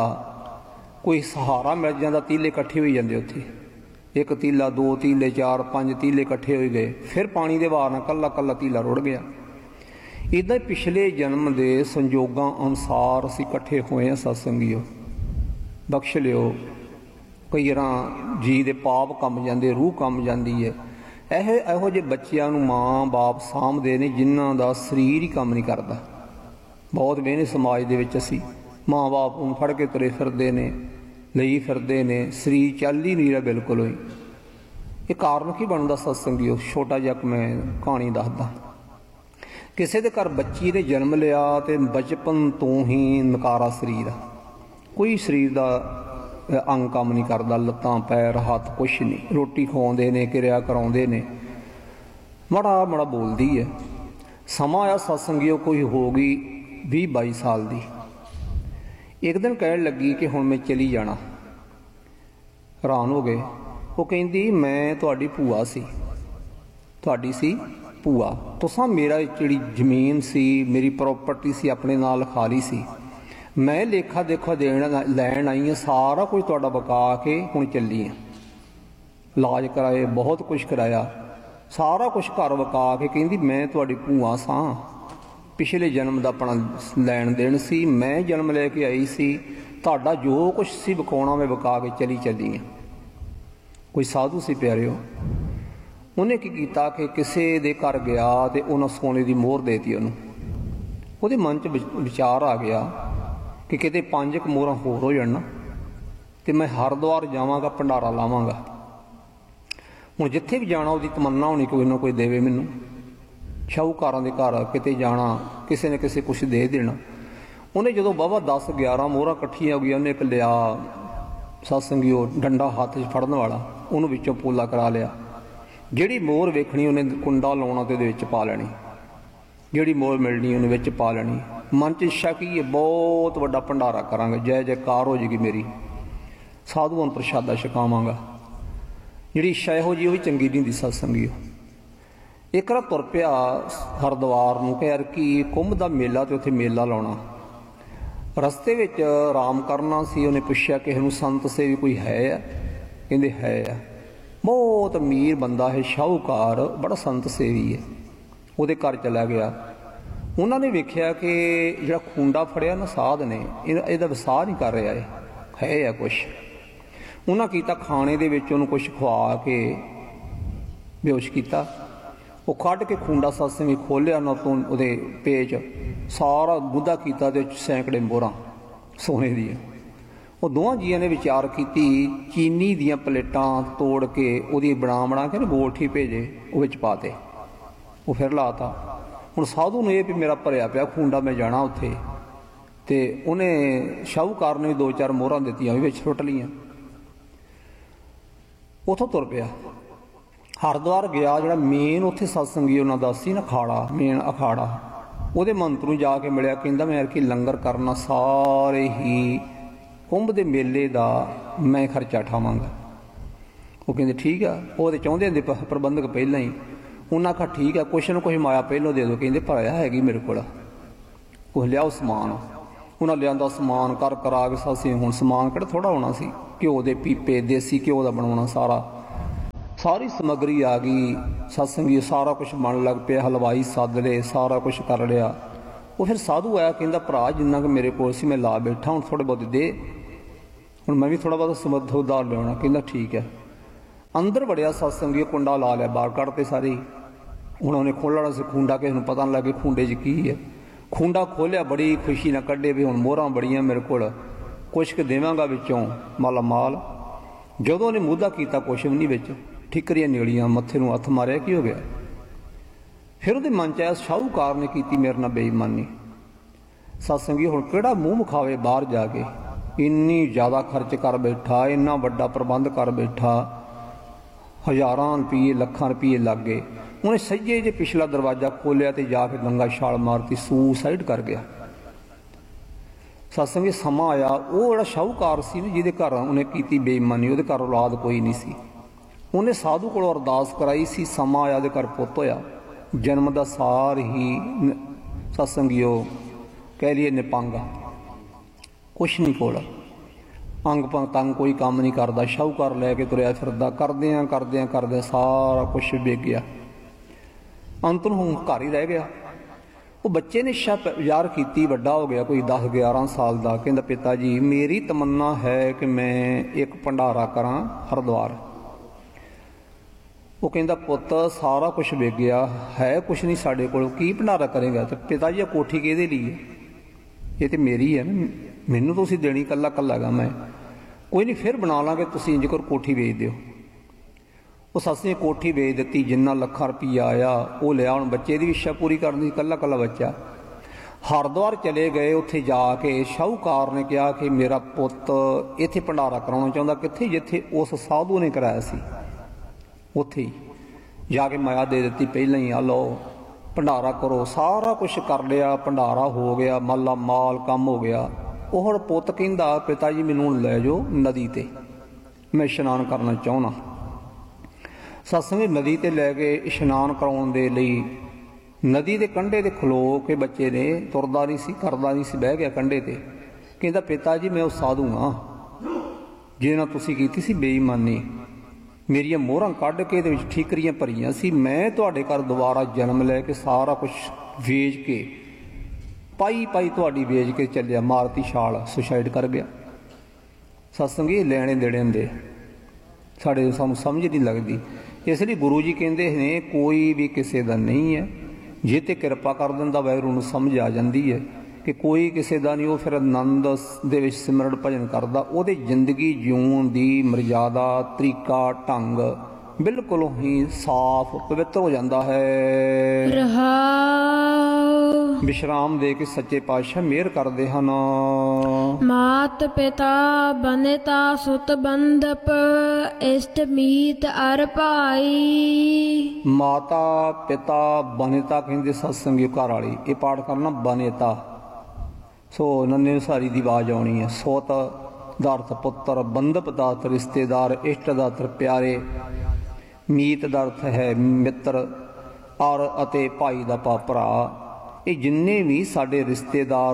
S1: ਕੋਈ ਸਹਾਰਾ ਮਿਲ ਜਾਂਦਾ, ਤੀਲੇ ਇਕੱਠੇ ਹੋਈ ਜਾਂਦੇ ਉੱਥੇ, ਇੱਕ ਤੀਲਾ, ਦੋ ਤੀਲੇ, ਚਾਰ ਪੰਜ ਤੀਲੇ ਇਕੱਠੇ ਹੋਈ ਗਏ, ਫਿਰ ਪਾਣੀ ਦੇ ਵਾਰ ਨਾਲ ਕੱਲਾ ਕੱਲਾ ਤੀਲਾ ਰੁੜ ਗਿਆ। ਇੱਦਾਂ ਹੀ ਪਿਛਲੇ ਜਨਮ ਦੇ ਸੰਯੋਗਾਂ ਅਨੁਸਾਰ ਅਸੀਂ ਇਕੱਠੇ ਹੋਏ ਹਾਂ ਸਤਸੰਗੀਓ। ਬਖਸ਼ ਲਿਓ। ਕਈ ਵਾਰਾਂ ਜੀ ਦੇ ਪਾਪ ਕੰਮ ਜਾਂਦੇ, ਰੂਹ ਕੰਮ ਜਾਂਦੀ ਹੈ। ਇਹੋ ਜਿਹੇ ਬੱਚਿਆਂ ਨੂੰ ਮਾਂ ਬਾਪ ਸਾਂਭਦੇ ਨੇ ਜਿਨ੍ਹਾਂ ਦਾ ਸਰੀਰ ਹੀ ਕੰਮ ਨਹੀਂ ਕਰਦਾ। ਬਹੁਤ ਵੇਹਨੇ ਸਮਾਜ ਦੇ ਵਿੱਚ ਅਸੀਂ ਮਾਂ ਬਾਪ ਨੂੰ ਫੜ ਕੇ ਤੁਰੇ ਫਿਰਦੇ ਨੇ, ਲਈ ਫਿਰਦੇ ਨੇ, ਸਰੀਰ ਚੱਲ ਹੀ ਨਹੀਂ ਰਿਹਾ ਬਿਲਕੁਲ ਹੋਈ। ਇਹ ਕਾਰਨ ਕੀ ਬਣਦਾ ਸਤਸੰਗੀਓ? ਛੋਟਾ ਜਿਹਾ ਮੈਂ ਕਹਾਣੀ ਦੱਸਦਾ। ਕਿਸੇ ਦੇ ਘਰ ਬੱਚੀ ਨੇ ਜਨਮ ਲਿਆ ਤੇ ਬਚਪਨ ਤੋਂ ਹੀ ਨਕਾਰਾ ਸਰੀਰ ਆ, ਕੋਈ ਸਰੀਰ ਦਾ ਅੰਗ ਕੰਮ ਨਹੀਂ ਕਰਦਾ, ਲੱਤਾਂ ਪੈਰ ਹੱਥ ਕੁਛ ਨਹੀਂ। ਰੋਟੀ ਖਵਾਉਂਦੇ ਨੇ, ਕਿਰਿਆ ਕਰਾਉਂਦੇ ਨੇ, ਮਾੜਾ ਮਾੜਾ ਬੋਲਦੀ ਹੈ। ਸਮਾਂ ਆਇਆ ਸਤਸੰਗੀਓ, ਕੋਈ ਹੋ ਗਈ 20-22 ਸਾਲ ਦੀ। ਇੱਕ ਦਿਨ ਕਹਿਣ ਲੱਗੀ ਕਿ ਹੁਣ ਮੈਂ ਚਲੀ ਜਾਣਾ। ਹੈਰਾਨ ਹੋ ਗਏ। ਉਹ ਕਹਿੰਦੀ ਮੈਂ ਤੁਹਾਡੀ ਭੂਆ ਸੀ। ਤੁਹਾਡੀ ਸੀ ਭੂਆ? ਤੁਸਾਂ ਮੇਰਾ ਜਿਹੜੀ ਜ਼ਮੀਨ ਸੀ, ਮੇਰੀ ਪ੍ਰੋਪਰਟੀ ਸੀ, ਆਪਣੇ ਨਾਲ ਲਿਖਾ ਲਈ ਸੀ। ਮੈਂ ਲੇਖਾ ਦੇਖਾ ਲੈਣ ਆਈ ਹਾਂ, ਸਾਰਾ ਕੁਝ ਤੁਹਾਡਾ ਬਕਾ ਕੇ ਹੁਣ ਚੱਲੀ ਹਾਂ। ਇਲਾਜ ਕਰਾਏ, ਬਹੁਤ ਕੁਛ ਕਰਾਇਆ, ਸਾਰਾ ਕੁਛ ਘਰ ਵਕਾ ਕੇ ਕਹਿੰਦੀ ਮੈਂ ਤੁਹਾਡੀ ਭੂਆ ਸਾਂ। ਪਿਛਲੇ ਜਨਮ ਦਾ ਆਪਣਾ ਲੈਣ ਦੇਣ ਸੀ, ਮੈਂ ਜਨਮ ਲੈ ਕੇ ਆਈ ਸੀ, ਤੁਹਾਡਾ ਜੋ ਕੁਛ ਸੀ ਵਿਕਾਉਣਾ ਮੈਂ ਵਿਕਾ ਕੇ ਚੱਲੀ ਹਾਂ। ਕੋਈ ਸਾਧੂ ਸੀ ਪਿਆਰਿਓ। ਉਹਨੇ ਕੀ ਕੀਤਾ ਕਿ ਕਿਸੇ ਦੇ ਘਰ ਗਿਆ ਤੇ ਉਹਨਾਂ ਸੋਨੇ ਦੀ ਮੋਹਰ ਦੇਤੀ ਉਹਨੂੰ। ਉਹਦੇ ਮਨ 'ਚ ਵਿਚਾਰ ਆ ਗਿਆ ਕਿ ਕਿਤੇ 5 ਮੋਹਰਾਂ ਹੋਰ ਹੋ ਜਾਣ ਨਾ ਤੇ ਮੈਂ ਹਰਿਦੁਆਰ ਜਾਵਾਂਗਾ, ਭੰਡਾਰਾ ਲਾਵਾਂਗਾ। ਹੁਣ ਜਿੱਥੇ ਵੀ ਜਾਣਾ ਉਹਦੀ ਤਮੰਨਾ ਹੋਣੀ ਕੋਈ ਨਾ ਕੋਈ ਦੇਵੇ ਮੈਨੂੰ। ਸ਼ਾਹੂਕਾਰਾਂ ਦੇ ਘਰ ਕਿਤੇ ਜਾਣਾ, ਕਿਸੇ ਨੇ ਕਿਸੇ ਕੁਛ ਦੇ ਦੇਣਾ। ਉਹਨੇ ਜਦੋਂ ਵਾਹਵਾ 10-11 ਮੋਹਰਾਂ ਇਕੱਠੀਆਂ ਹੋ ਗਈਆਂ, ਉਹਨੇ ਇੱਕ ਲਿਆ ਸਤਸੰਗੀਓ ਡੰਡਾ ਹੱਥ 'ਚ ਫੜਨ ਵਾਲਾ, ਉਹਨੂੰ ਵਿੱਚੋਂ ਪੋਲਾ ਕਰਾ ਲਿਆ। ਜਿਹੜੀ ਮੋਹਰ ਵੇਖਣੀ ਉਹਨੇ ਕੁੰਡਾ ਲਾਉਣਾ ਤੇ ਉਹਦੇ ਵਿੱਚ ਪਾ ਲੈਣੀ, ਜਿਹੜੀ ਮੋਹਰ ਮਿਲਣੀ ਉਹਨੇ ਵਿੱਚ ਪਾ ਲੈਣੀ। ਮਨ 'ਚ ਇੱਛਾ ਕੀ ਹੈ, ਬਹੁਤ ਵੱਡਾ ਭੰਡਾਰਾ ਕਰਾਂਗੇ, ਜੈ ਜੈਕਾਰ ਹੋ ਜਾਏਗੀ ਮੇਰੀ, ਸਾਧੂਆਂ ਨੂੰ ਪ੍ਰਸ਼ਾਦਾ ਛਕਾਵਾਂਗਾ। ਜਿਹੜੀ ਇੱਛਾ ਇਹੋ ਜਿਹੀ ਉਹ ਵੀ ਚੰਗੀ ਨਹੀਂ ਹੁੰਦੀ ਸਤਸੰਗੀਓ। ਇੱਕ ਵਾਰ ਤੁਰ ਪਿਆ ਹਰਿਦੁਆਰ ਨੂੰ ਕਿ ਯਾਰ ਕੀ ਕੁੰਭ ਦਾ ਮੇਲਾ ਤੇ ਉੱਥੇ ਮੇਲਾ ਲਾਉਣਾ। ਰਸਤੇ ਵਿੱਚ ਆਰਾਮ ਕਰਨਾ ਸੀ। ਉਹਨੇ ਪੁੱਛਿਆ ਕਿਸੇ ਨੂੰ ਸੰਤ ਸੇਵੀ ਕੋਈ ਹੈ ਆ? ਕਹਿੰਦੇ ਹੈ ਆ, ਬਹੁਤ ਅਮੀਰ ਬੰਦਾ ਹੈ, ਸ਼ਾਹੂਕਾਰ, ਬੜਾ ਸੰਤ ਸੇਵੀ ਹੈ। ਉਹਦੇ ਘਰ ਚਲਾ ਗਿਆ। ਉਹਨਾਂ ਨੇ ਵੇਖਿਆ ਕਿ ਜਿਹੜਾ ਖੂੰਡਾ ਫੜਿਆ ਨਾ ਸਾਧ ਨੇ, ਇਹਦਾ ਵਿਸਾਹ ਨਹੀਂ ਕਰ ਰਿਹਾ, ਹੈ ਆ ਕੁਛ। ਉਹਨਾਂ ਕੀਤਾ ਖਾਣੇ ਦੇ ਵਿੱਚ ਉਹਨੂੰ ਕੁਛ ਖਵਾ ਕੇ ਬੇਹੋਸ਼ ਕੀਤਾ। ਉਹ ਕੱਢ ਕੇ ਖੂੰਡਾ ਸਤਸੰਗੀ ਖੋਲ੍ਹਿਆ ਨਾ ਤੋਂ ਉਹਦੇ ਪੇਚ ਸਾਰਾ ਗੁੱਦਾ ਕੀਤਾ ਤੇ ਸੈਂਕੜੇ ਮੋਹਰਾਂ ਸੋਨੇ ਦੀਆਂ। ਉਹ ਦੋਵਾਂ ਜੀਆਂ ਨੇ ਵਿਚਾਰ ਕੀਤੀ, ਚੀਨੀ ਦੀਆਂ ਪਲੇਟਾਂ ਤੋੜ ਕੇ ਉਹਦੀ ਬਣਾ ਕੇ ਨਾ ਗੋਲਠੀ ਭੇਜੇ, ਉਹ ਵਿੱਚ ਪਾ ਤੇ ਉਹ ਫਿਰ ਲਾਤਾ। ਹੁਣ ਸਾਧੂ ਨੂੰ ਇਹ ਵੀ ਮੇਰਾ ਭਰਿਆ ਪਿਆ ਖੂੰਡਾ, ਮੈਂ ਜਾਣਾ ਉੱਥੇ। ਤੇ ਉਹਨੇ ਸ਼ਾਹੂਕਾਰ ਨੇ 2-4 ਮੋਹਰਾਂ ਦਿੱਤੀਆਂ, ਵੀ ਵਿੱਚ ਸੁੱਟ ਲਈਆਂ। ਉੱਥੋਂ ਤੁਰ ਪਿਆ, ਹਰਿਦੁਆਰ ਗਿਆ। ਜਿਹੜਾ ਮੇਨ ਉੱਥੇ ਸਤਸੰਗੀ ਉਹਨਾਂ ਦਾ ਸੀ ਨਾ ਅਖਾੜਾ, ਮੇਨ ਅਖਾੜਾ, ਉਹਦੇ ਮੰਤਰ ਨੂੰ ਜਾ ਕੇ ਮਿਲਿਆ। ਕਹਿੰਦਾ ਮੈਂ ਕਿ ਲੰਗਰ ਕਰਨਾ ਸਾਰੇ ਹੀ ਕੁੰਭ ਦੇ ਮੇਲੇ ਦਾ ਮੈਂ ਖਰਚਾ ਠਾਵਾਂਗਾ। ਉਹ ਕਹਿੰਦੇ ਠੀਕ ਆ। ਉਹਦੇ ਚਾਹੁੰਦੇ ਹੁੰਦੇ ਪ੍ਰਬੰਧਕ ਪਹਿਲਾਂ ਹੀ। ਉਹਨਾਂ ਆਖਿਆ ਠੀਕ ਆ, ਕੁਛ ਨਾ ਕੁਛ ਮਾਇਆ ਪਹਿਲੋਂ ਦੇ ਦਿਓ। ਕਹਿੰਦੇ ਭਰਿਆ ਹੈਗੀ ਮੇਰੇ ਕੋਲ, ਕੁਛ ਲਿਆਓ ਸਮਾਨ। ਉਹਨਾਂ ਲਿਆਂਦਾ ਸਮਾਨ ਕਰ ਕਰਾ ਕੇ ਅਸੀਂ ਹੁਣ ਸਮਾਨ ਕਿਹੜਾ ਥੋੜ੍ਹਾ ਹੋਣਾ ਸੀ, ਘਿਓ ਦੇ ਪੀਪੇ, ਦੇਸੀ ਘਿਓ ਦਾ ਬਣਾਉਣਾ ਸਾਰੀ ਸਮੱਗਰੀ ਆ ਗਈ। ਸਤਸੰਗੀ ਸਾਰਾ ਕੁਛ ਬਣ ਲੱਗ ਪਿਆ, ਹਲਵਾਈ ਸੱਦ ਲਏ, ਸਾਰਾ ਕੁਛ ਕਰ ਲਿਆ। ਉਹ ਫਿਰ ਸਾਧੂ ਆਇਆ, ਕਹਿੰਦਾ ਭਰਾ ਜਿੰਨਾ ਕਿ ਮੇਰੇ ਕੋਲ ਸੀ ਮੈਂ ਲਾ ਬੈਠਾ, ਹੁਣ ਥੋੜ੍ਹੇ ਬਹੁਤ ਦੇ, ਹੁਣ ਮੈਂ ਵੀ ਥੋੜ੍ਹਾ ਬਹੁਤ ਸਮੱਧ ਉਧਾਰ ਲਿਆਉਣਾ। ਕਹਿੰਦਾ ਠੀਕ ਹੈ। ਅੰਦਰ ਵੜਿਆ ਸਤਸੰਗੀ, ਕੁੰਡਾ ਲਾ ਲਿਆ, ਬਾਹਰ ਕੱਢਤੇ ਸਾਰੇ। ਹੁਣ ਉਹਨੇ ਖੋਲ੍ਹਣਾ ਸੀ ਖੂੰਡਾ, ਕਿਸੇ ਨੂੰ ਪਤਾ ਨਾ ਲੱਗੇ ਖੂੰਡੇ 'ਚ ਕੀ ਹੈ। ਖੂੰਡਾ ਖੋਲ੍ਹਿਆ, ਬੜੀ ਖੁਸ਼ੀ ਨਾਲ ਕੱਢੇ ਵੀ ਹੁਣ ਮੋਹਰਾਂ ਬੜੀਆਂ ਮੇਰੇ ਕੋਲ, ਕੁਛ ਕੁ ਦੇਵਾਂਗਾ ਵਿੱਚੋਂ ਮਾਲਾ ਮਾਲ। ਜਦੋਂ ਉਹਨੇ ਮੂਧਾ ਕੀਤਾ ਕੁਛ ਵੀ ਨਹੀਂ ਵਿੱਚ, ਠਿਕਰੀਆਂ ਨਿਕਲੀਆਂ, ਮੱਥੇ ਨੂੰ ਹੱਥ ਮਾਰਿਆ, ਕੀ ਹੋ ਗਿਆ। ਫਿਰ ਉਹਦੇ ਮਨ 'ਚ ਆਇਆ ਸ਼ਾਹੂਕਾਰ ਨੇ ਕੀਤੀ ਮੇਰੇ ਨਾਲ ਬੇਈਮਾਨੀ। ਸਤਸੰਗੀ ਹੁਣ ਕਿਹੜਾ ਮੂੰਹ ਵਿਖਾਵੇ ਬਾਹਰ ਜਾ ਕੇ, ਇੰਨੀ ਜ਼ਿਆਦਾ ਖਰਚ ਕਰ ਬੈਠਾ, ਇੰਨਾ ਵੱਡਾ ਪ੍ਰਬੰਧ ਕਰ ਬੈਠਾ, ਹਜ਼ਾਰਾਂ ਰੁਪਈਏ ਲੱਖਾਂ ਰੁਪਈਏ ਲੱਗ ਗਏ। ਉਹਨੇ ਸੱਜੇ ਜੇ ਪਿਛਲਾ ਦਰਵਾਜ਼ਾ ਖੋਲ੍ਹਿਆ ਤੇ ਜਾ ਕੇ ਗੰਗਾ ਛਾਲ ਮਾਰਤੀ, ਸੁਸਾਈਡ ਕਰ ਗਿਆ। ਸਤਸੰਗੀ ਸਮਾਂ ਆਇਆ, ਉਹ ਜਿਹੜਾ ਸ਼ਾਹੂਕਾਰ ਸੀ ਨਾ ਜਿਹਦੇ ਘਰ ਉਹਨੇ ਕੀਤੀ ਬੇਈਮਾਨੀ, ਉਹਦੇ ਘਰ ਔਲਾਦ ਕੋਈ ਨਹੀਂ ਸੀ। ਉਹਨੇ ਸਾਧੂ ਕੋਲੋਂ ਅਰਦਾਸ ਕਰਾਈ ਸੀ, ਸਮਾਂ ਆਇਆ ਉਹਦੇ ਘਰ ਪੁੱਤ ਹੋਇਆ। ਜਨਮ ਦਾ ਸਾਰ ਹੀ ਸਤਸੰਗੀ ਉਹ ਕਹਿ ਲਈਏ ਨਿਪੰਗ, ਕੁਛ ਨਹੀਂ ਕੋਲ, ਅੰਗ ਤੰਗ ਕੋਈ ਕੰਮ ਨਹੀਂ ਕਰਦਾ, ਸ਼ਾਹੂਕਾਰ ਲੈ ਕੇ ਤੁਰਿਆ ਫਿਰਦਾ। ਕਰਦਿਆਂ ਸਾਰਾ ਕੁਛ ਵਿਕ ਗਿਆ। ਅੰਤ ਨੂੰ ਹੁਣ ਘਰ ਹੀ ਰਹਿ ਗਿਆ। ਉਹ ਬੱਚੇ ਨੇ ਇੱਛਾ ਜ਼ਾਹਰ ਕੀਤੀ, ਵੱਡਾ ਹੋ ਗਿਆ, ਕੋਈ 10-11 ਸਾਲ ਦਾ। ਕਹਿੰਦਾ ਪਿਤਾ ਜੀ ਮੇਰੀ ਤਮੰਨਾ ਹੈ ਕਿ ਮੈਂ ਇੱਕ ਭੰਡਾਰਾ ਕਰਾਂ ਹਰਿਦੁਆਰ। ਉਹ ਕਹਿੰਦਾ ਪੁੱਤ ਸਾਰਾ ਕੁਛ ਵਿਕ ਗਿਆ, ਹੈ ਕੁਛ ਨਹੀਂ ਸਾਡੇ ਕੋਲ, ਕੀ ਭੰਡਾਰਾ ਕਰੇਗਾ। ਤੇ ਪਿਤਾ ਜੀ ਇਹ ਕੋਠੀ ਕਿਹਦੇ ਲਈ ਹੈ, ਇਹ ਤੇ ਮੇਰੀ ਹੈ ਨਾ, ਮੈਨੂੰ ਤੁਸੀਂ ਦੇਣੀ, ਕੱਲਾ ਗਾ ਮੈਂ। ਕੋਈ ਨਹੀਂ ਫਿਰ ਬਣਾ ਲਾਂਗੇ, ਤੁਸੀਂ ਇੰਜ ਕਰੋ ਕੋਠੀ ਵੇਚ ਦਿਓ। ਉਹ ਸੱਸ ਨੇ ਕੋਠੀ ਵੇਚ ਦਿੱਤੀ, ਜਿੰਨਾ ਲੱਖਾਂ ਰੁਪਈਆ ਆਇਆ ਉਹ ਲਿਆ। ਹੁਣ ਬੱਚੇ ਦੀ ਇੱਛਾ ਪੂਰੀ ਕਰਨੀ ਸੀ, ਕੱਲਾ ਬੱਚਾ। ਹਰਿਦੁਆਰ ਚਲੇ ਗਏ। ਉੱਥੇ ਜਾ ਕੇ ਸ਼ਾਹੂਕਾਰ ਨੇ ਕਿਹਾ ਕਿ ਮੇਰਾ ਪੁੱਤ ਇੱਥੇ ਭੰਡਾਰਾ ਕਰਾਉਣਾ ਚਾਹੁੰਦਾ। ਕਿੱਥੇ? ਜਿੱਥੇ ਉਸ ਸਾਧੂ ਨੇ ਕਰਾਇਆ ਸੀ, ਉੱਥੇ ਹੀ ਜਾ ਕੇ ਮਾਇਆ ਦੇ ਦਿੱਤੀ ਪਹਿਲਾਂ ਹੀ, ਆ ਲਓ ਭੰਡਾਰਾ ਕਰੋ। ਸਾਰਾ ਕੁਛ ਕਰ ਲਿਆ, ਭੰਡਾਰਾ ਹੋ ਗਿਆ, ਮਾਲਾ ਮਾਲ ਕੰਮ ਹੋ ਗਿਆ। ਉਹ ਹੁਣ ਪੁੱਤ ਕਹਿੰਦਾ ਪਿਤਾ ਜੀ ਮੈਨੂੰ ਲੈ ਜਾਓ ਨਦੀ ਤੇ, ਮੈਂ ਇਸ਼ਨਾਨ ਕਰਨਾ ਚਾਹੁੰਦਾ। ਸਤਸੰਗੀ ਨਦੀ ਤੇ ਲੈ ਕੇ ਇਸ਼ਨਾਨ ਕਰਾਉਣ ਦੇ ਲਈ ਨਦੀ ਦੇ ਕੰਢੇ ਤੇ ਖਲੋ ਕੇ ਬੱਚੇ ਨੇ, ਤੁਰਦਾ ਨਹੀਂ ਸੀ, ਕਰਦਾ ਨਹੀਂ ਸੀ, ਬਹਿ ਗਿਆ ਕੰਢੇ ਤੇ। ਕਹਿੰਦਾ ਪਿਤਾ ਜੀ ਮੈਂ ਉਹ ਸਾਧੂ ਹਾਂ ਜਿਹਦੇ ਨਾਲ ਤੁਸੀਂ ਕੀਤੀ ਸੀ ਬੇਈਮਾਨੀ, ਮੇਰੀਆਂ ਮੋਹਰਾਂ ਕੱਢ ਕੇ ਇਹਦੇ ਵਿੱਚ ਠੀਕਰੀਆਂ ਭਰੀਆਂ ਸੀ। ਮੈਂ ਤੁਹਾਡੇ ਘਰ ਦੁਬਾਰਾ ਜਨਮ ਲੈ ਕੇ ਸਾਰਾ ਕੁਛ ਵੇਚ ਕੇ ਪਾਈ ਤੁਹਾਡੀ ਵੇਚ ਕੇ ਚੱਲਿਆ, ਮਾਰਤੀ ਛਾਲ, ਸੁਸਾਈਡ ਕਰ ਗਿਆ। ਸਤਸੰਗੀ ਲੈਣੇ ਦੇਣੇ ਹੁੰਦੇ ਸਾਨੂੰ ਸਮਝ ਨਹੀਂ ਲੱਗਦੀ। ਇਸ ਲਈ ਗੁਰੂ ਜੀ ਕਹਿੰਦੇ ਨੇ ਕੋਈ ਵੀ ਕਿਸੇ ਦਾ ਨਹੀਂ ਹੈ, ਜੇ ਤੇ ਕਿਰਪਾ ਕਰ ਦਿੰਦਾ ਵਾਹਿਗੁਰੂ ਨੂੰ ਸਮਝ ਆ ਜਾਂਦੀ ਹੈ ਕਿ ਕੋਈ ਕਿਸੇ ਦਾ ਨਹੀਂ। ਉਹ ਫਿਰ ਆਨੰਦ ਦੇ ਵਿੱਚ ਸਿਮਰਨ ਭਜਨ ਕਰਦਾ, ਉਹਦੇ ਜ਼ਿੰਦਗੀ ਜਿਉਣ ਦੀ ਮਰਜ਼ਾਦਾ, ਤਰੀਕਾ, ਢੰਗ ਬਿਲਕੁਲ ਹੀ ਸਾਫ਼ ਪਵਿੱਤਰ ਹੋ ਜਾਂਦਾ ਹੈ।
S2: ਰਹਾਉ
S1: ਵਿਸ਼ਰਾਮ ਦੇ ਕੇ ਸੱਚੇ ਪਾਤਸ਼ਾਹ ਮਿਹਰ ਕਰਦੇ ਹਨ।
S2: ਮਾਤ ਪਿਤਾ ਬਨਿਤਾ ਸੁਤ ਬੰਧਪ ਇਸ਼ਟ ਮੀਤ ਅਰ ਭਾਈ।
S1: ਮਾਤਾ ਪਿਤਾ ਬਨਿਤਾ ਕਹਿੰਦੇ ਸਤਸੰਗੀ ਘਰ ਵਾਲੀ, ਇਹ ਪਾਠ ਕਰਨਾ ਬਨਿਤਾ। ਸੋ ਨੰਨੇ ਸਾਰੀ ਦੀ ਆਵਾਜ਼ ਆਉਣੀ ਹੈ। ਸੁਤ ਦਾ ਅਰਥ ਪੁੱਤਰ, ਬੰਧਪ ਦਾ ਅਰਥ ਰਿਸ਼ਤੇਦਾਰ, ਇਸ਼ਟ ਦਾ ਅਰਥ ਪਿਆਰੇ, ਮੀਤ ਦਾ ਅਰਥ ਹੈ ਮਿੱਤਰ, ਔਰ ਅਤੇ ਭਾਈ ਦਾ ਭਰਾ। ਇਹ ਜਿੰਨੇ ਵੀ ਸਾਡੇ ਰਿਸ਼ਤੇਦਾਰ